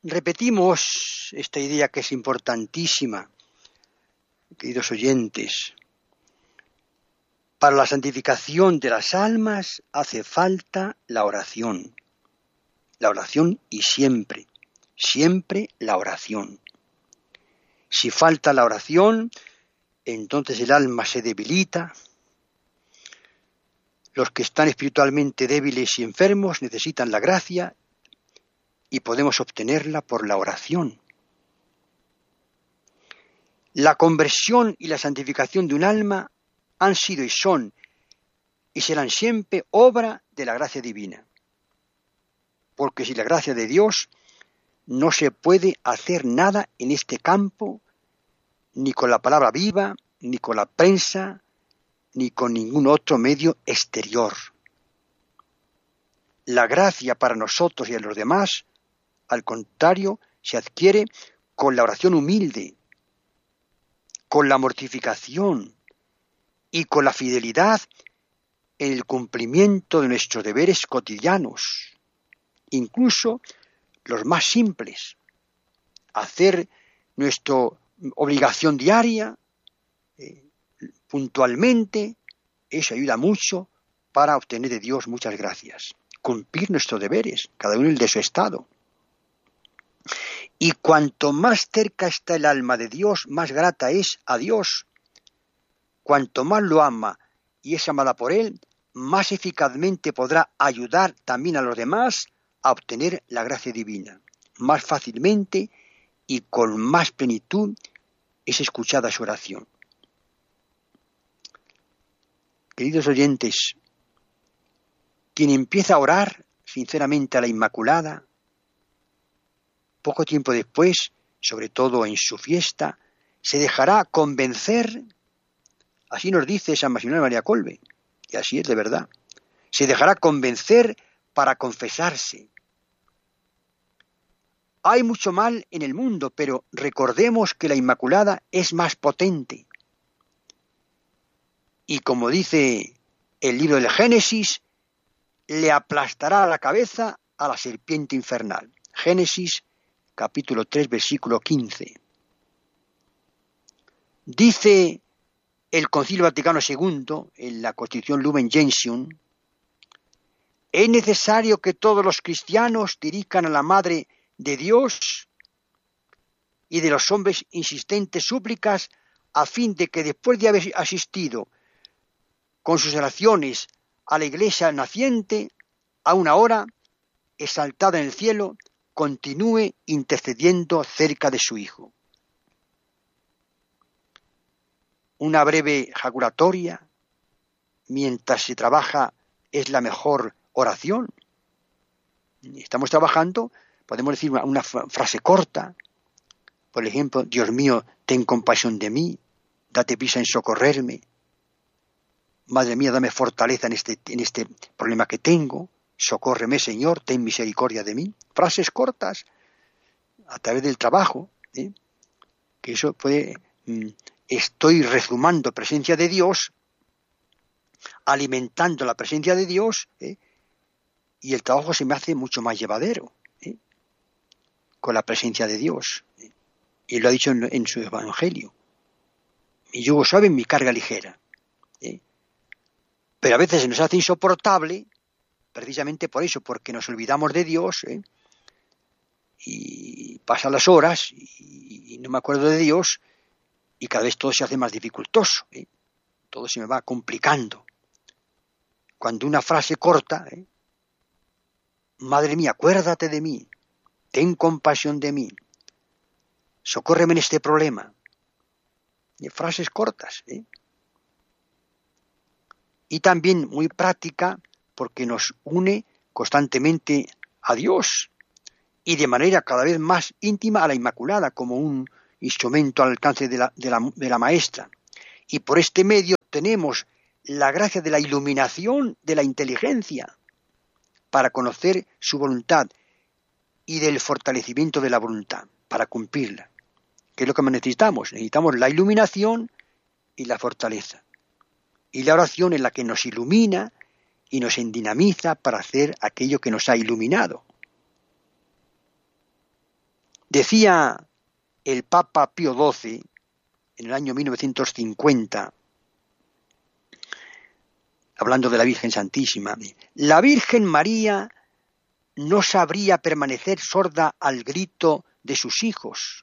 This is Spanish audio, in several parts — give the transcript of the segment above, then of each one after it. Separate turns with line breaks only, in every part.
Repetimos esta idea que es importantísima, queridos oyentes. Para la santificación de las almas hace falta la oración. La oración y siempre, siempre la oración. Si falta la oración, entonces el alma se debilita. Los que están espiritualmente débiles y enfermos necesitan la gracia y podemos obtenerla por la oración. La conversión y la santificación de un alma han sido y son y serán siempre obra de la gracia divina. Porque sin la gracia de Dios no se puede hacer nada en este campo, ni con la palabra viva, ni con la prensa, ni con ningún otro medio exterior. La gracia para nosotros y a los demás, al contrario, se adquiere con la oración humilde, con la mortificación y con la fidelidad en el cumplimiento de nuestros deberes cotidianos, incluso los más simples. Hacer nuestra obligación diaria puntualmente, eso ayuda mucho para obtener de Dios muchas gracias. Cumplir nuestros deberes, cada uno el de su estado. Y cuanto más cerca está el alma de Dios, más grata es a Dios. Cuanto más lo ama y es amada por Él, más eficazmente podrá ayudar también a los demás a obtener la gracia divina. Más fácilmente y con más plenitud es escuchada su oración. Queridos oyentes, quien empieza a orar sinceramente a la Inmaculada, poco tiempo después, sobre todo en su fiesta, se dejará convencer, así nos dice San Maximiliano María Kolbe, y así es de verdad, se dejará convencer para confesarse. Hay mucho mal en el mundo, pero recordemos que la Inmaculada es más potente. Y como dice el libro del Génesis, le aplastará la cabeza a la serpiente infernal. Génesis capítulo 3, versículo 15. Dice el Concilio Vaticano II, en la Constitución Lumen Gentium, es necesario que todos los cristianos dirijan a la Madre de Dios y de los hombres insistentes súplicas a fin de que después de haber asistido con sus oraciones a la Iglesia naciente, a una hora, exaltada en el cielo, continúe intercediendo cerca de su Hijo. Una breve jaculatoria, mientras se trabaja, es la mejor oración. Estamos trabajando, podemos decir una frase corta, por ejemplo, Dios mío, ten compasión de mí, date prisa en socorrerme, Madre mía, dame fortaleza en este problema que tengo, socórreme, Señor, ten misericordia de mí. Frases cortas a través del trabajo, que eso puede, estoy rezumando presencia de Dios, alimentando la presencia de Dios, y el trabajo se me hace mucho más llevadero, con la presencia de Dios. Y lo ha dicho en su Evangelio. Mi yugo suave, mi carga ligera. Pero a veces se nos hace insoportable, precisamente por eso, porque nos olvidamos de Dios, y pasan las horas y no me acuerdo de Dios, y cada vez todo se hace más dificultoso, todo se me va complicando. Cuando una frase corta, Madre mía, acuérdate de mí, ten compasión de mí, socórreme en este problema. Frases cortas, y también muy práctica porque nos une constantemente a Dios y de manera cada vez más íntima a la Inmaculada como un instrumento al alcance de la Maestra. Y por este medio tenemos la gracia de la iluminación de la inteligencia para conocer su voluntad y del fortalecimiento de la voluntad para cumplirla. ¿Qué es lo que más necesitamos? Necesitamos la iluminación y la fortaleza. Y la oración es la que nos ilumina y nos endinamiza para hacer aquello que nos ha iluminado. Decía el Papa Pío XII en el año 1950, hablando de la Virgen Santísima, la Virgen María no sabría permanecer sorda al grito de sus hijos.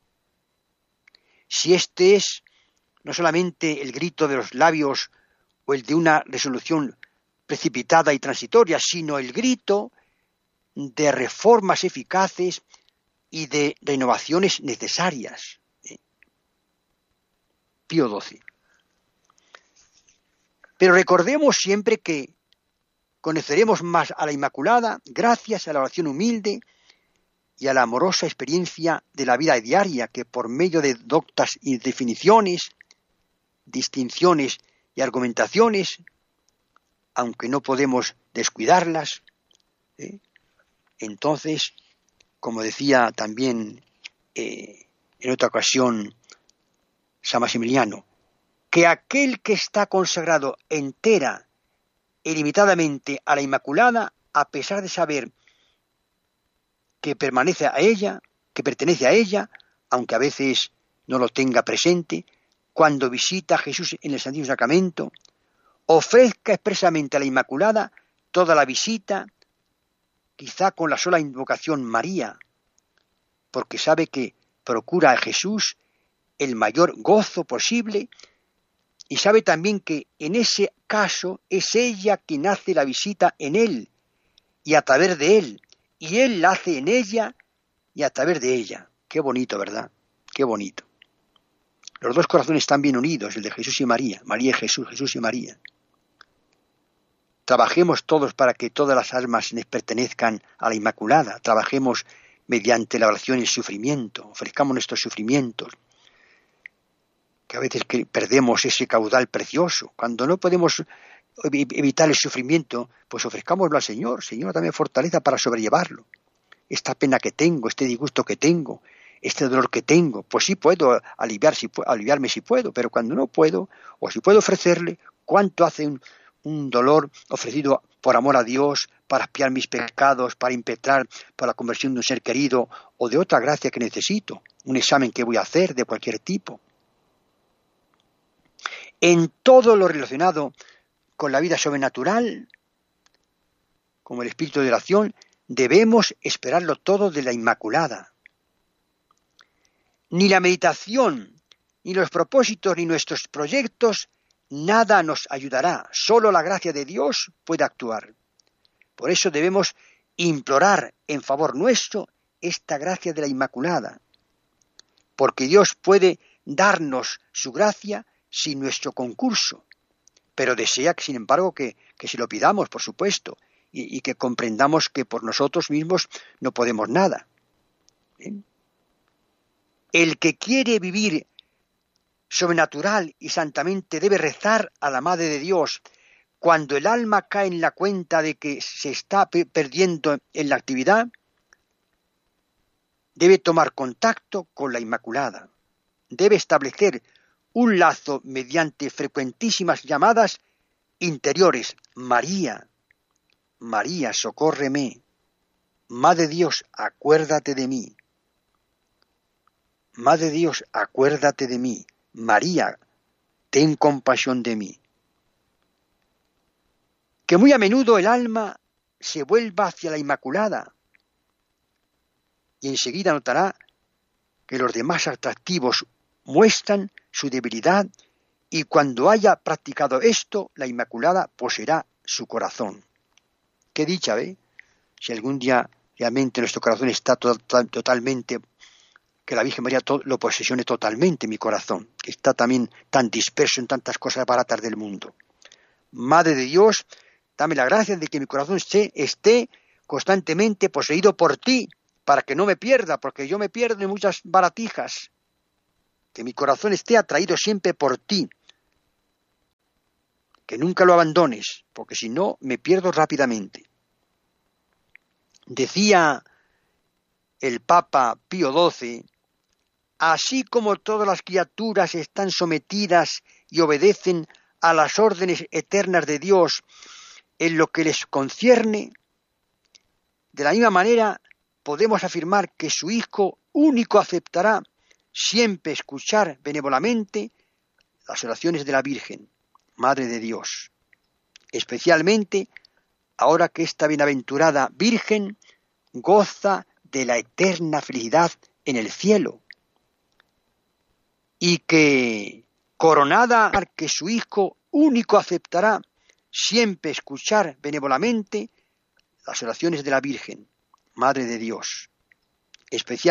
Si este es no solamente el grito de los labios o el de una resolución precipitada y transitoria, sino el grito de reformas eficaces y de renovaciones necesarias. Pío XII. Pero recordemos siempre que conoceremos más a la Inmaculada gracias a la oración humilde y a la amorosa experiencia de la vida diaria, que por medio de doctas y definiciones, distinciones y argumentaciones, aunque no podemos descuidarlas, entonces, como decía también en otra ocasión San Maximiliano, que aquel que está consagrado entera e ilimitadamente a la Inmaculada, a pesar de saber que pertenece a ella, aunque a veces no lo tenga presente, cuando visita a Jesús en el Santísimo Sacramento, ofrezca expresamente a la Inmaculada toda la visita, quizá con la sola invocación María, porque sabe que procura a Jesús el mayor gozo posible y sabe también que en ese caso es ella quien hace la visita en él y a través de él, y él la hace en ella y a través de ella. Qué bonito, ¿verdad? Qué bonito. Los dos corazones están bien unidos, el de Jesús y María, María y Jesús, Jesús y María. Trabajemos todos para que todas las almas les pertenezcan a la Inmaculada. Trabajemos mediante la oración y el sufrimiento. Ofrezcamos nuestros sufrimientos, que a veces perdemos ese caudal precioso. Cuando no podemos evitar el sufrimiento, pues ofrezcámoslo al Señor. Señor, dame fortaleza para sobrellevarlo. Esta pena que tengo, este disgusto que tengo, este dolor que tengo, pues sí puedo aliviarme si puedo, pero cuando no puedo, o si puedo ofrecerle, ¿cuánto hace un dolor ofrecido por amor a Dios, para expiar mis pecados, para impetrar para la conversión de un ser querido, o de otra gracia que necesito, un examen que voy a hacer de cualquier tipo? En todo lo relacionado con la vida sobrenatural, como el espíritu de oración, debemos esperarlo todo de la Inmaculada. Ni la meditación, ni los propósitos, ni nuestros proyectos, nada nos ayudará. Solo la gracia de Dios puede actuar. Por eso debemos implorar en favor nuestro esta gracia de la Inmaculada, porque Dios puede darnos su gracia sin nuestro concurso, pero desea, sin embargo, que se lo pidamos, por supuesto, y que comprendamos que por nosotros mismos no podemos nada. ¿Bien? El que quiere vivir sobrenatural y santamente debe rezar a la Madre de Dios. Cuando el alma cae en la cuenta de que se está perdiendo en la actividad, debe tomar contacto con la Inmaculada. Debe establecer un lazo mediante frecuentísimas llamadas interiores. María, María, socórreme. Madre de Dios, acuérdate de mí. Madre de Dios, acuérdate de mí. María, ten compasión de mí. Que muy a menudo el alma se vuelva hacia la Inmaculada y enseguida notará que los demás atractivos muestran su debilidad y cuando haya practicado esto, la Inmaculada poseerá su corazón. Qué dicha, ¿ve? Si algún día realmente nuestro corazón está totalmente, que la Virgen María lo posesione totalmente mi corazón, que está también tan disperso en tantas cosas baratas del mundo. Madre de Dios, dame la gracia de que mi corazón esté constantemente poseído por ti, para que no me pierda, porque yo me pierdo en muchas baratijas. Que mi corazón esté atraído siempre por ti. Que nunca lo abandones, porque si no, me pierdo rápidamente. Decía el Papa Pío XII, así como todas las criaturas están sometidas y obedecen a las órdenes eternas de Dios en lo que les concierne, de la misma manera podemos afirmar que su Hijo único aceptará siempre escuchar benévolamente las oraciones de la Virgen, Madre de Dios, especialmente ahora que esta bienaventurada Virgen goza de la eterna felicidad en el cielo y que, coronada, que su Hijo único aceptará siempre escuchar benévolamente las oraciones de la Virgen, Madre de Dios, especialmente